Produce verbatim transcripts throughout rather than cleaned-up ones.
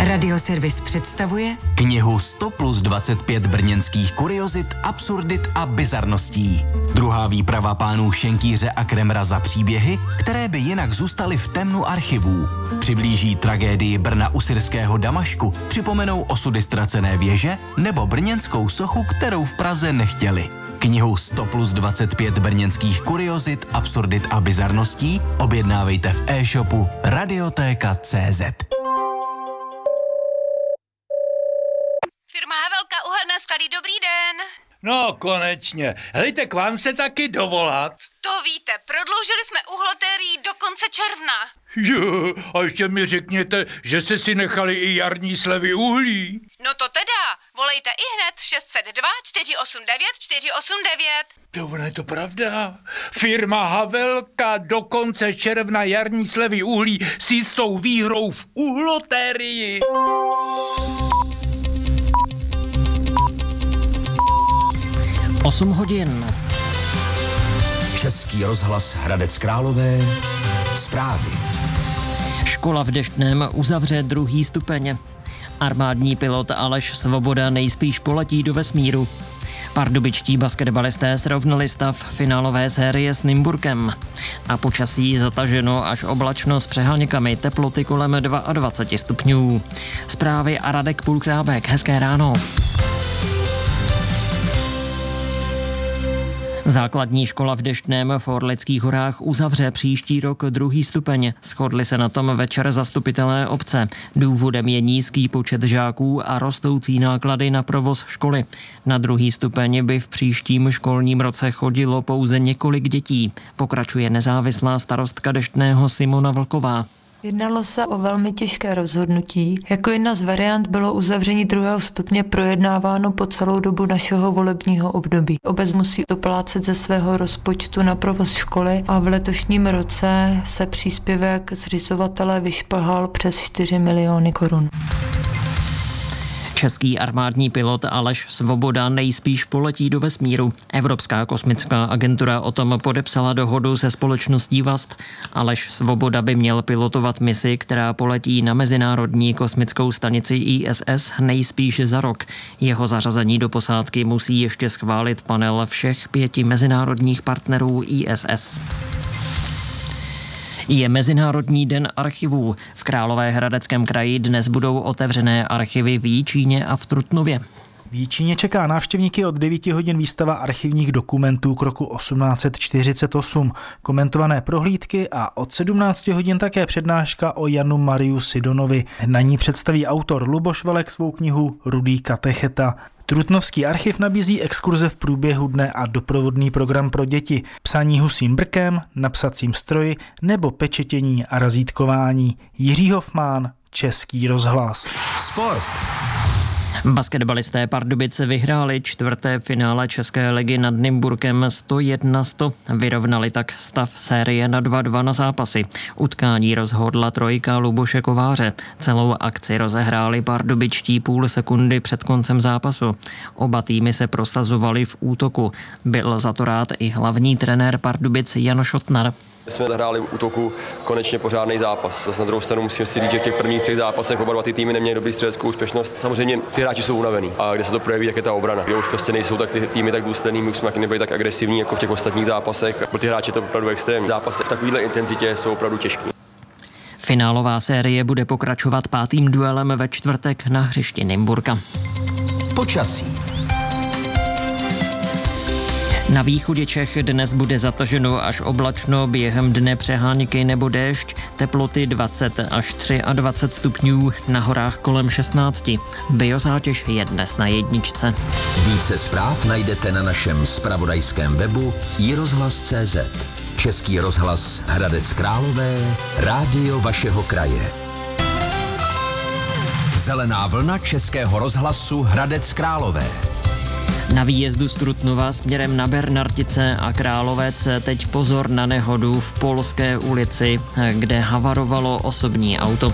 Radioservis představuje knihu sto plus dvacet pět brněnských kuriozit, absurdit a bizarností. Druhá výprava pánů Šenkýře a Kremra za příběhy, které by jinak zůstaly v temnu archivů. Přiblíží tragédii Brna u syrského Damašku, připomenou osudy ztracené věže nebo brněnskou sochu, kterou v Praze nechtěli. Knihu sto plus dvacet pět brněnských kuriozit, absurdit a bizarností objednávejte v e-shopu radiotéka tečka cé zet. Firma Havelka, uhelné sklady, dobrý den. No, konečně. Hejte, k vám se taky dovolat. To víte, prodloužili jsme uhlotérii do konce června. Jo, a ještě mi řekněte, že jste si nechali i jarní slevy uhlí. No to teda, volejte i hned šest set dva, čtyři osm devět, čtyři osm devět. To ono je to pravda. Firma Havelka do konce června jarní slevy uhlí s jistou výhrou v uhlotérii. osm hodin. Český rozhlas Hradec Králové. Zprávy. Škola v Deštném uzavře druhý stupeň. Armádní pilot Aleš Svoboda nejspíš poletí do vesmíru. Pardubičtí basketbalisté srovnali stav finálové série s Nymburkem. A počasí zataženo až oblačno s přeháněkami, teploty kolem dvacet dva stupňů. Zprávy a Radek Půlkrábek. Hezké ráno. Základní škola v Deštném v Orlických horách uzavře příští rok druhý stupeň. Shodli se na tom večer zastupitelé obce. Důvodem je nízký počet žáků a rostoucí náklady na provoz školy. Na druhý stupeň by v příštím školním roce chodilo pouze několik dětí. Pokračuje nezávislá starostka Deštného Simona Vlková. Jednalo se o velmi těžké rozhodnutí. Jako jedna z variant bylo uzavření druhého stupně projednáváno po celou dobu našeho volebního období. Obec musí doplácet ze svého rozpočtu na provoz školy a v letošním roce se příspěvek zřizovatele vyšplhal přes čtyři miliony korun. Český armádní pilot Aleš Svoboda nejspíš poletí do vesmíru. Evropská kosmická agentura o tom podepsala dohodu se společností Vast. Aleš Svoboda by měl pilotovat misi, která poletí na Mezinárodní kosmickou stanici I S S nejspíš za rok. Jeho zařazení do posádky musí ještě schválit panel všech pěti mezinárodních partnerů I S S. Je Mezinárodní den archivů. V Královéhradeckém kraji dnes budou otevřené archivy v Jičíně a v Trutnově. V Jičíně čeká návštěvníky od devíti hodin výstava archivních dokumentů k roku osmnáct set čtyřicet osm, komentované prohlídky a od sedmnácti hodin také přednáška o Janu Mariu Sidonovi. Na ní představí autor Luboš Velek svou knihu Rudý katecheta. Trutnovský archiv nabízí exkurze v průběhu dne a doprovodný program pro děti, psaní husím brkem, na psacím stroji nebo pečetění a razítkování. Jiří Hofmán, Český rozhlas. Sport. Basketbalisté Pardubice vyhráli čtvrté finále České ligy nad Nymburkem sto jedna sto. Vyrovnali tak stav série na dva dva na zápasy. Utkání rozhodla trojka Luboše Kováře. Celou akci rozehráli pardubičtí půl sekundy před koncem zápasu. Oba týmy se prosazovali v útoku. Byl za to rád i hlavní trenér Pardubic Jan Šotnar. My jsme zahráli v útoku konečně pořádný zápas. Zase na druhou stranu musím si říct, že v těch prvních třech zápasech oba dva ty týmy neměly dobrý střeleckou úspěšnost. Samozřejmě ty hráči jsou unavený a kde se to projeví, tak je ta obrana. Kde už prostě nejsou tak ty týmy tak důsledný, my už jsme taky nebyli tak agresivní jako v těch ostatních zápasech. Pro ty hráče to opravdu extrémní. Zápasy v takovéhle intenzitě jsou opravdu těžké. Finálová série bude pokračovat pátým duelem ve čtvrtek na hřišti Nymburka. Počasí. Na východě Čech dnes bude zataženo až oblačno, během dne přeháňky nebo déšť, teploty dvacet až dvacet tři stupňů, na horách kolem šestnáct. Biozátěž je dnes na jedničce. Více zpráv najdete na našem zpravodajském webu i rozhlas tečka cé zet. Český rozhlas Hradec Králové, rádio vašeho kraje. Zelená vlna Českého rozhlasu Hradec Králové. Na výjezdu z Trutnova směrem na Bernardice a Královec teď pozor na nehodu v Polské ulici, kde havarovalo osobní auto.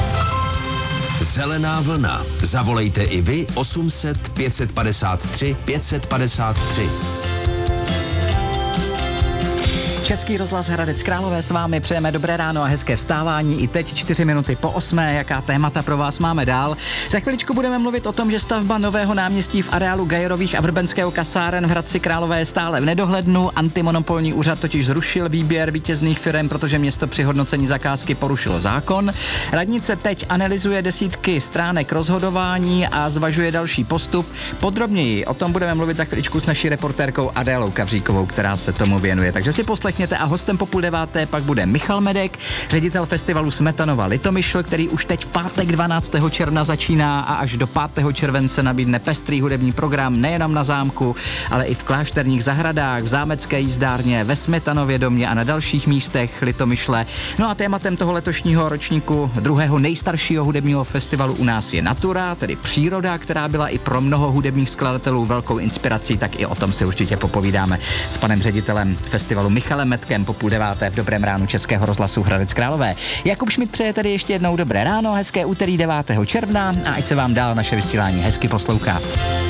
Zelená vlna. Zavolejte i vy osm set pět padesát tři pět padesát tři. Český rozhlas Hradec Králové s vámi přejeme dobré ráno a hezké vstávání. I teď čtyři minuty po osmé, jaká témata pro vás máme dál. Za chviličku budeme mluvit o tom, že stavba nového náměstí v areálu Gajerových a Vrbenského kasáren v Hradci Králové je stále v nedohlednu. Antimonopolní úřad totiž zrušil výběr vítězných firem, protože město při hodnocení zakázky porušilo zákon. Radnice teď analyzuje desítky stránek rozhodování a zvažuje další postup. Podrobněji o tom budeme mluvit za chviličku s naší reportérkou Adélou Kavříkovou, která se tomu věnuje. Takže si poslechněte a hostem po půl deváté pak bude Michal Medek, ředitel festivalu Smetanova Litomyšl, který už teď v pátek dvanáctého června začíná a až do pátého července nabídne pestrý hudební program nejenom na zámku, ale i v klášterních zahradách, v zámecké jízdárně, ve Smetanově domě a na dalších místech Litomyšle. No a tématem toho letošního ročníku druhého nejstaršího hudebního festivalu u nás je natura, tedy příroda, která byla i pro mnoho hudebních skladatelů velkou inspirací, tak i o tom si určitě popovídáme s panem ředitelem festivalu Michalem Medkem po půl deváté v dobrém ránu Českého rozhlasu Hradec Králové. Jakub Šmit přeje tedy ještě jednou dobré ráno, hezké úterý devátého června a ať se vám dál naše vysílání hezky poslouchá.